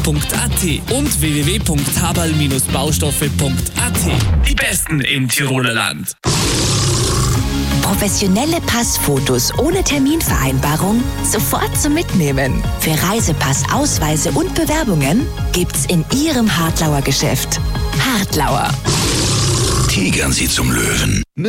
und www.haberl-baustoffe.at. Die besten im Tiroler Land. Professionelle Passfotos ohne Terminvereinbarung sofort zum Mitnehmen. Für Reisepass, Ausweise und Bewerbungen gibt's in Ihrem Hartlauer Geschäft. Hartlauer. Tigern Sie zum Löwen.